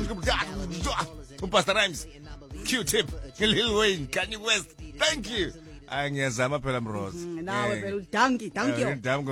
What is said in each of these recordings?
Pastor Rhymes, Q-Tip, Lil Wayne, Kanye West. Thank you. Angiyazama phela Mrose. Nawe phela udanki, yo. Danki,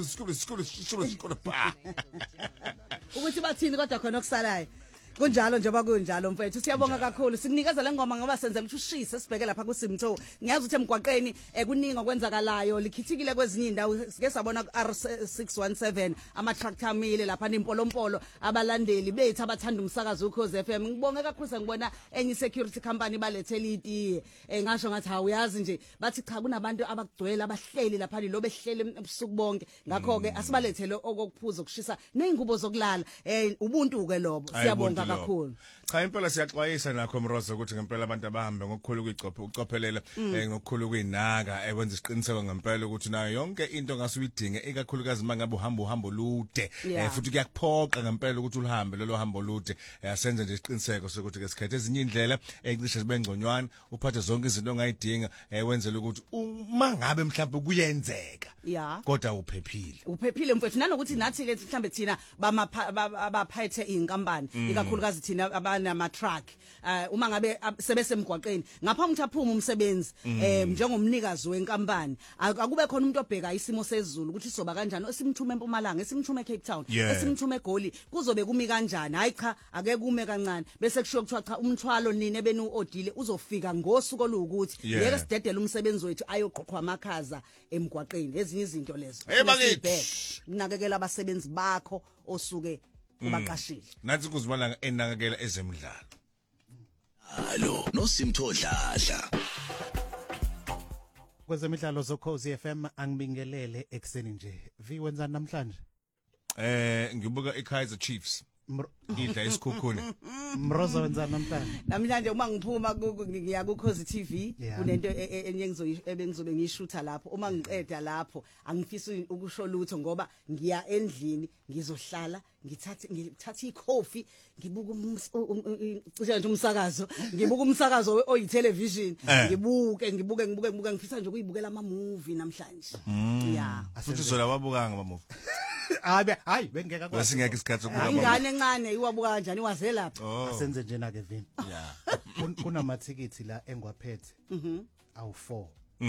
school pa. Ukuthi bathini kodwa khona okusalayo. Kunjalo njengoba kunjalo mfethu siyabonga kakhulu sikunikeza le ngoma ngoba senzela ukuthi ushise sibheke lapha kuSimtho ngiyazi ukuthi emgwaqeni kuningi okwenzakalayo likhithikile kwezinye indawo sike sabona R617 ama tractor mile lapha nimpolompolo abalandeli bethu abathanda umsakazo uKhoze FM ngibonge kakhulu sengibona enye security company balethele itiye ngasho ngathi awuyazi nje bathi cha kunabantu abagcwele abahleli lapha lo behlele ebusuku bonke ngakho ke asibalethele okukuphuza ukushisa nezingubo zokulala ubuntu ke lobo siyabonga kakhulu. Cha impela siyaxwayisa nakho Mrose ukuthi ngempela abantu abahambe ngokukhulu ukucophelela ngokukhulu kwinaka ekwenza isiqiniseko ngempela ukuthi nayo yonke into ngasuyidinge ikakhulukazi mangabe uhambo lude futhi kuyakuphoqa ngempela ukuthi ulihambe lelo hambo lude asenze nje isiqiniseko sokuthi ke sikhethe ezinye indlela ecishe zibe ngconywana uphathe zonke izinto ongayidinga wenzele ukuthi uma ngabe mhlawumbe kuyenzeka kodwa uphephile mfethu nanokuthi nathi ke mhlawumbe thina abaphethe inkampani ikakhulukazi thina abanama truck uma ngabe sebesemgwaqeni ngaphambi ukuthi aphume umsebenzi njengomnikazi wenkampani akube khona umuntu obheka isimo sezulu ukuthi soba kanjani esimthume eMpumalanga esimthume Cape Town esimthume eGoli kuzobe kumi kanjani hayi cha ake kume kancane bese kushiwo kuthiwa cha umthwalo nini ebenu odile uzofika ngosuku olukuthi ngeke sidedele umsebenzi wethu ayoqoqwa amakhaza emgwaqeni ezinye izinto lezo unakekela abasebenzi bakho osuke ubaqashile nathi kuzibona enakekela ezemidlalo Allo noSimtho Dladla kwezemidlalo zoKhozi FM angibingelele ekseni nje wenza namhlanje ngibuka iKaizer Chiefs idla isikhukhune Mroza wenza namhlanje uma ngiphuma ngiya kuKhozi TV kunento enye engizobe ngishutha lapho uma ngiqeda lapho angifisi ukusho lutho ngoba ngiya endlini ngizohlala ngithatha ikhofi ngibuka umsakazo ngibuka umsakazo oyitelevision ngibuke ngifisa nje ukuyibukela ama movie namhlanje futhi zola wabukanga ama movie hayi bengeka kwa singeke isikhathi sokuba ingane encane iwabuka kanjani waze lapha asenze njena ke vini kunamathikithi la engwaphethe awu4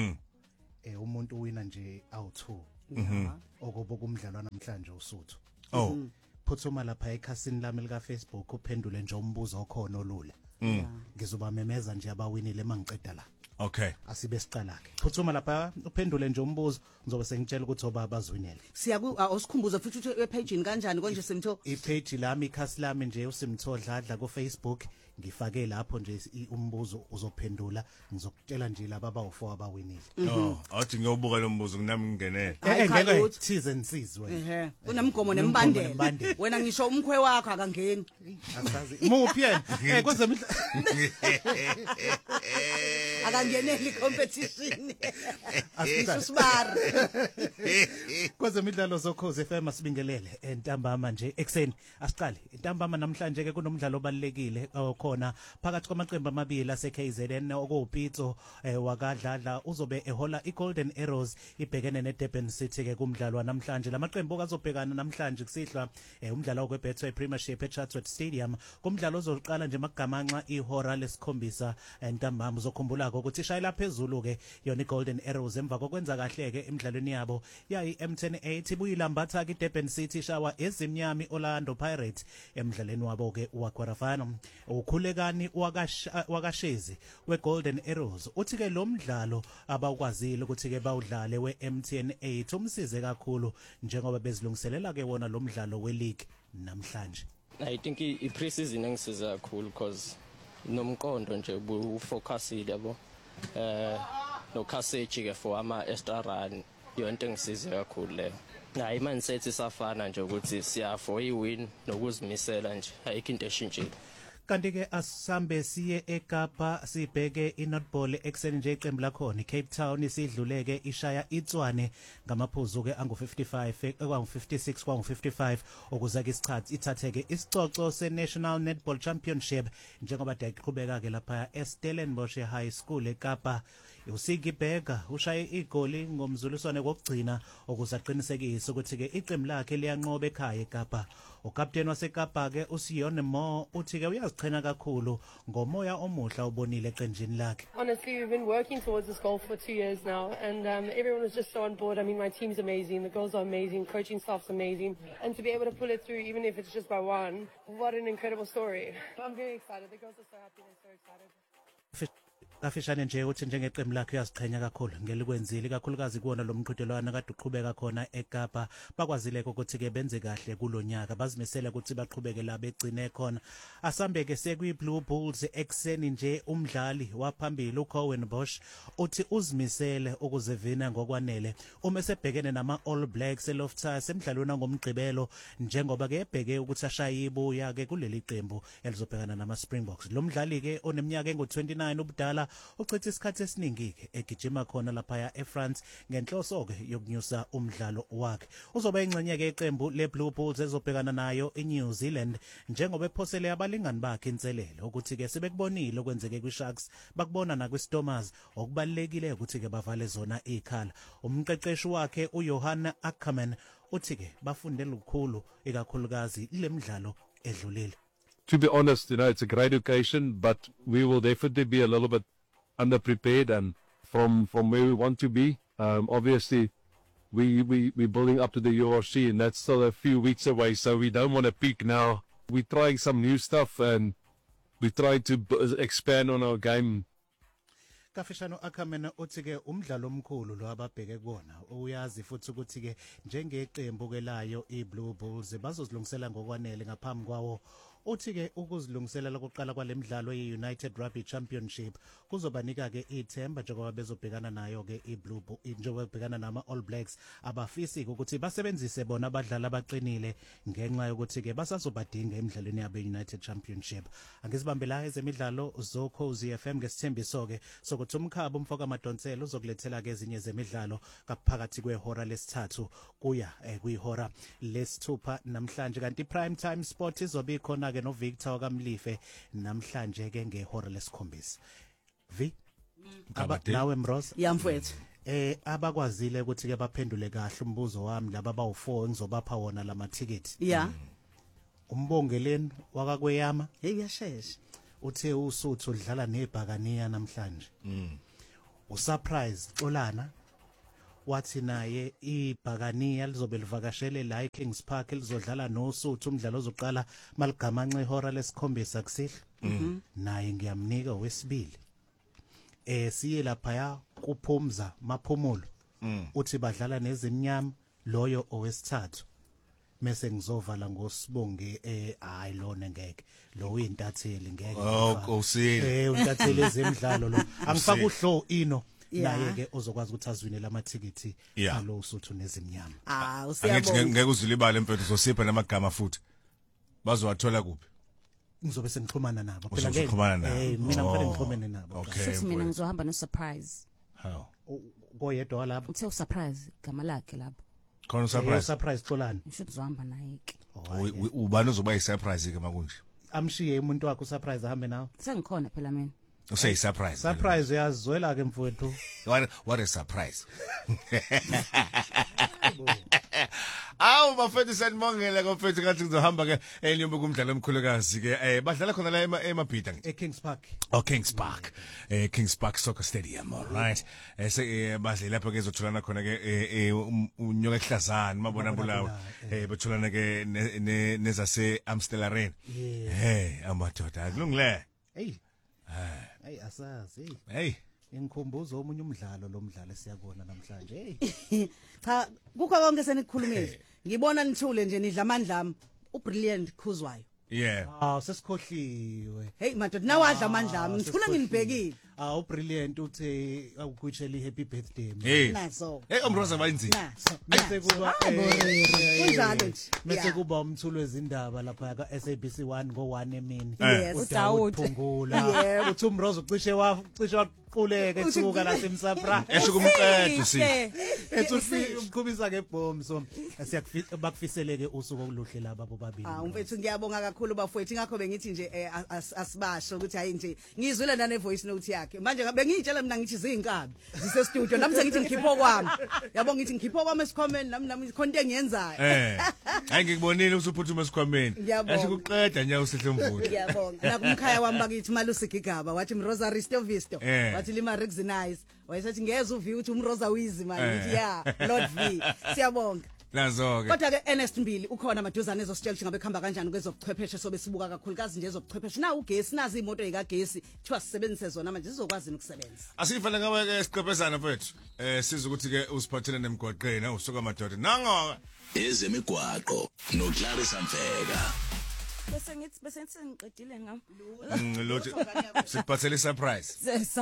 umuntu wina nje awu2 okobo kumdlalo namhlanje uSuthu phuthuma lapha ekhasini lami lika Facebook uphendule nje umbuzo okhona olula ngizoba memeza nje abawinile mangiqeda la okay asibe siqala ke phuthuma lapha uphendule nje umbuzo ngizobe sengitshela ukuthi oba abazwinele osikhumbuza futhi ukuthi epage kanjani konje Simtho ipage lami ikhasi lami nje uSimtho Dladla ku Facebook ngifake lapho nje umbuzo uzophendula ngizokutshela nje laba abawu4 abawinile athi ngiyobuka lo mbuzo kunami ngingenele ngeke thize nsizwe wena unemgomo nembandela wena ngisho umkhwe wakho akangeni asazi muphi yena kwezemidlalo akangeneli competition asibara kwezemidlalo zoKhozi FM asibingelele entambama nje ekseni asiqale entambama namhlanje ke kunomdlalo obalekile khona phakathi kwamaqembu amabili aseKZN okuwuPitso wakadladla uzobe ehola iGolden Arrows ibhekene neDurban City ke kumdlalo namhlanje lamaqembu okazobhekana namhlanje kusihlwa umdlalo weBetway Premiership eChartwell Stadium kumdlalo ozoqala nje magamanxa ihora lesikhombisa entambama uzokhumbula ukuthi ishayela phezulu ke yona iGolden Arrows emva kokwenza kahle ke emidlalweni yabo yayi M10-8 ibuyilambatha ke Durban City shawa ezimnyami Orlando Pirates emidlalweni wabo ke waKwarafano ukhulekani wakashezi weGolden Arrows uthi ke lo mdlalo abakwazile ukuthi ke bawudlale weMTN8 umsize kakhulu njengoba bezilungiselela ke wona lo mdlalo weLeague namhlanje. I think i-pre-season engisiza kakhulu because nomqondo nje ufocusile yabo no cassage ke for ama extra run yonke engisize kakhulu leyo. Hayi mindset isafana nje ukuthi siya for iwin nokuzimisela nje ayikho into eshintshile. Kanti ke asihambe siye eKapa sibheke iNotball ekseni nje iqembu lakhona iCape Town isidluleke ishaya iTswane ngamaphuzu ke angu55 kwangu56 kwangu55 ukuza ke isichathi ithatheke isicoco seNational Netball Championship njengoba dayiqhubeka ke lapha eStellenbosch High School eKapa uSigi Bhega ushaye igoli ngomzuliswane kokugcina ukuze aqinisekise ukuthi ke iqembu lakhe liyanqoba ekhaya eKapa. Ukapteni waseKapa ke uSione Mo uthi ke uyaziqhenya kakhulu ngomoya omuhle obonile eqenjini lakhe. Honestly, we've been working towards this goal for 2 years now, and everyone was just so on board. I mean, my team's amazing, the girls are amazing, coaching staff's amazing, and to be able to pull it through, even if it's just by one, what an incredible story. I'm very excited. The girls are so happy, they're so excited. Kafishane nje uthi njengeqembu lakhe uyaziqhenya kakhulu ngelikwenzile kakhulukazi kuona lo mqhudelwano kade uqhubeka khona eKapa bakwazile ukuthi ke benze kahle kulonyaka bazimisela ukuthi baqhubeke la begcine khona asambeke sekwi Blue Bulls ekseni nje umdlali waphambili uCowan Bosch uthi uzimisele ukuzevina ngokwanele uma sebhekene nama All Blacks eLoftus emidlalweni ngomgqibelo njengoba ke ebheke ukuthi ashaye ibuya ke kuleli qembu elizobhekana nama Springboks lo mdlali ke oneminyaka engu29 ubudala uchitha isikhathi esiningi ke egijima khona lapha eFrance ngenhloso ke yokunyusa umdlalo wakhe uzoba ingcenye ke iqembu leBlue Bulls ezobhekana nayo eNew Zealand njengoba ephosele abalingani bakhe inselelo ukuthi ke sebekubonile okwenzeke kwiSharks bakubona na kwiStormers okubalekile ukuthi ke bavale zona ikhala umqeqeshi wakhe uJohan Ackerman uthi ke bafunde lukhulu ikakhulukazi lemidlalo edlulile. To be honest, it's a great occasion, but we will definitely be a little bit underprepared and from where we want to be. Obviously, we're building up to the URC, and that's still a few weeks away, so we don't want to peak now. We're trying some new stuff, and we try to expand on our game. Kafishano Ackerman uthi ke umdlalo omkhulu lo ababheke kuona uyazi futhi ukuthi ke njengeqembu ke layo iBlue Bulls bazozilungisela ngokwanele ngaphambi kwawo uthi ke ukuzilungisela lokuqala kwalemidlalo yeUnited Rugby Championship kuzobanika ke ithemba njengoba bezobhekana nayo ke iBlue Bulls njengoba bebhekana nama All Blacks abafisi ukuthi basebenzise bona abadlali abaqinile ngenxa yokuthi ke basazobadinga emidlalweni yabe United Championship angizibambe la ezemidlalo zoKhosi FM ngesithembiso ke sokuthi umkhaba umfoka Madonsela uzokulethela ke ezinye zemidlalo kaphakathi kwehora lesithathu kuya kwihora lesithupha namhlanje kanti prime time sport izobe khona ke no Victor kaMlife namhlanje ke ngehora lesikhombisa vi nawe Mroza yamfethu abakwazile ukuthi ke baphendule kahle umbuzo wami laba bawu4 ngizobapha wona lamathiketi yeah umbongeleni wakakweyama hey uyashesha uthe uSuthu udlala nebhakaniya namhlanje usurprise Xolana wathi naye ibhakaniya lizobe livakashele la eKings Park lizodlala noSuthu umdlalo ozoqala maligamanxe ihora lesikhombisa kusihle naye ngiyamnika wesibili siye lapha kuphumza maphumulo uthi badlala nezimnyama loyo owesithathu mase ngizovala ngosibonge hayi lona ngeke lo uyintatheli ngeke Nkosini untatheli ezemidlalo lo angifaka uhlo ino naye ke uzokwazi ukuthi azwine lamathikithi alo uSuthu nezimnyama usiyabona ngeke uzulibale mfethu uzosipha namagama futhi bazowathola kuphi ngizobe sengixhumana nabo phela ngeke mina ngifane ngixhumene nabo futhi mina ngizohamba no surprise how koyedwa lapho uthe surprise gama lakhe lapho khona surprise Xolana ngisho uzohamba naye ke ubani uzoba yisurprise ke makunje amshiye umuntu wakhe usurprise ahambe nawe sengikhona phela mina usay surprise uyazwela ke mfowethu what a surprise awu bafethu sanibongela komfethu ngathi ngizohamba ke enyombe kumdlalo omkhulukazi ke badlala khona la eMabhida eKings Park Kings Park Kings Park Soccer Stadium all right badle lapha ke zotholana khona ke unyoka ehlazana mabona bulawo betholana ke nezase Amstel Arena amadoda akulungile hey asazi hey ingikhumbuza omunye umdlalo lo mdlalo siyakona namhlanje cha kukho konke senikhulumile ngibona nithule nje nidla amandla uBrilliant Khuzwayo sesikhohliwe hey madoda nawadla amandla ami ngifuna nginibhekile uBrilliant uthe akukhutshela happy birthday naso Mroza bayinzini bese kuba kunjalo nje bese kuba umthulo wezindaba lapha ka SABC1 ngo1 emini uDawud phungula uthi uMroza ucishe waquleka ethuka lasemsapra eshukumqedwe ethi umkhubisa ngebomb so bakufiseleke usuku oluhle laba bobabili umfethu ngiyabonga kakhulu bafowethu ngakho bengithi nje asibasho ukuthi hayi nje ngizwile nane voice note yakhe yakhe manje bengiyitshela mina ngithi zinkabi zise studio nami sengithi ngikhipho kwami yabo ngithi ngikhipho kwami esikhomeni nami khonto engiyenzayo hayi ngikubonile usuphuthuma esikhomeni asho kuqeda nje usihle mvula ngiyabonga nakumkhaya wami bakithi Malusi Gigaba wathi Mroza Risto Visto wathi lima Rex nice wayesethi ngeze uvi ukuthi umroza wizi manje ngithi ya Lord V siyabonga nazo ke kodwa ke Ernest Mbili ukhona maduzane ezositshela ukuthi ngabe khamba kanjani kwezobuchwepheshe sobe sibuka kakhulukazi nje ezobuchwepheshe na ugesi nazi imoto ezikagesi kuthiwa sisebenzise zona manje zizokwazi ukusebenza asifana ngawe ke siqephezana mfethu siza ukuthi ke usiphathele nemgwaqeni usuka madoda nangoka ezemigwaqo no Clarissa Mfeka bese ngithi ngiqedile ngam lothi siphathele surprise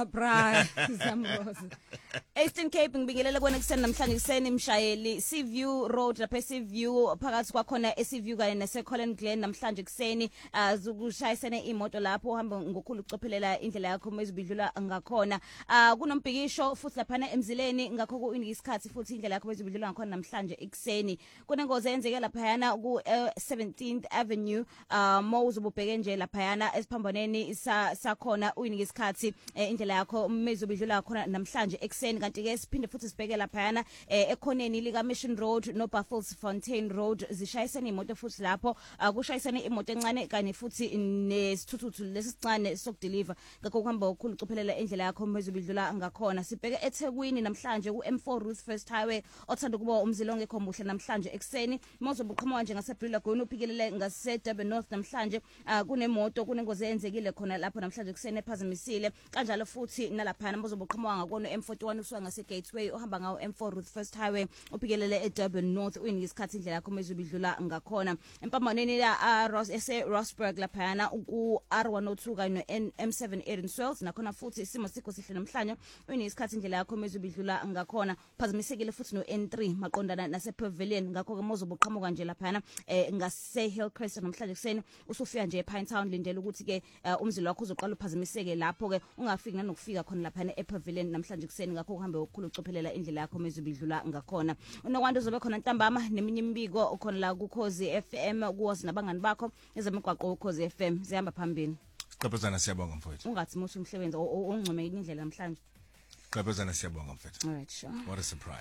Zamroza Eastern Cape ngibingelela kona kuseni namhlanje kuseni Mshayeli Seaview Road lapha Seaview phakathi kwakhona eSeaview kanye naseColin Glen namhlanje kuseni zukushayisene imoto lapho uhamba ngokukhulu ucophelela indlela yakho mezibidlula ngakhona kunombhikisho futhi lapha emzileni ngakho kuinika isikhathi futhi indlela yakho mezibidlula ngakhona namhlanje ekuseni kunengozi eyenzeke lapha yana ku 17th Avenue Mose ububheke nje lapha yana esiphambaneni sakhona uyinika isikhathi indlela yakho mezibidlula khona namhlanje ekuseni kanti ke siphinde futhi sibheke lapha yana ekhoneni lika Mission Road no Buffalo's Fontaine Road zishayisene imoto futhi lapho kushayisene imoto encane kanye futhi nesithuthuthu lesicane sokudeliver ngakho kuhamba ukukhulu ucophelela indlela yakho mezibidlula ngakhona sibheke eThekwini namhlanje ku M4 Ruth First Highway othanda kuba umzilo ongekho muhle namhlanje ekuseni mozobuqhamuka nje ngaseBrilla Goni uphikelele ngase Durban North namhlanje kunemoto kunengozi eyenzekile khona lapho namhlanje kusene ephazamisile kanjalo futhi nalapha mozobuqhamuka ngakona M41 usuka ngase Gateway ohamba ngawo M4 Ruth First Highway uphikelele eDurban North uyinika isikhathi indlela yakho mezibidlula ngakhona empambaneni la Rossburg lapha yana ku R102 kanye no M7 Erinswells nakhona futhi isimo sikho sihle namhlanje uyinika isikhathi indlela yakho mezibidlula ngakhona phazamisekile futhi no N3 maqondana nase Pavilion ngakho ke mozobuqhamuka nje lapha yana ngase Hillcrest namhlanje kuseni usufika nje ePinetown lindela ukuthi ke umzilo wakho uzoqala uphazamiseke lapho ke ungafiki nanokufika khona lapha ePavilion namhlanje kuseni ngakho uhambe ukukhulu ucophelela indlela yakho mezibidlula ngakhona unokwanda uzobe khona ntambama neminye imbiko ukhona la kuKhozi FM kuwosi nabangani bakho ezemigwaqo uKhozi FM zihamba phambili siqephezana siyabonga mfowethu ungathi muthi umsebenzi ongcome indlela namhlanje siqephezana siyabonga mfowethu alright sure what a surprise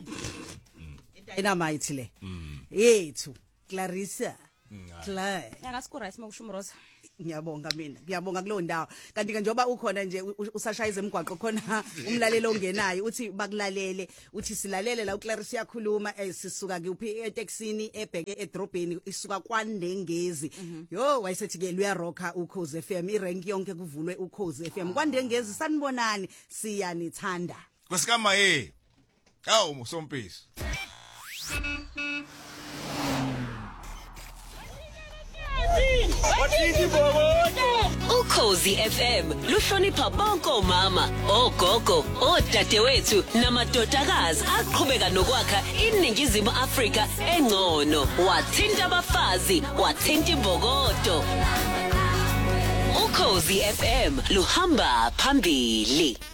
dynamite le yethu Clarissa Clay yakasikura isimakusho Mroza ngiyabonga mina ngiyabonga kulo ndawo kanti ke njoba ukhona nje usashayiza emgwaqo khona umlalelo ongenayo uthi bakulalele uthi silalele la uClarissa yakhuluma sisuka kuphi eTexini ebheke edrobheni isuka kwaNdengezi yo wayesethi ke luya rocka uKhozi FM irank yonke kuvulwe uKhozi FM kwaNdengezi sanibonani siyanithanda kwesikama awu musompisi Ukhozi FM luhlonipha bonke omama, ogogo, odadewethu namadodakazi aqhubeka nokwakha iningizimu Afrika engcono. Wathinta abafazi, wathinta imbokodo. Ukhozi FM luhamba phambili.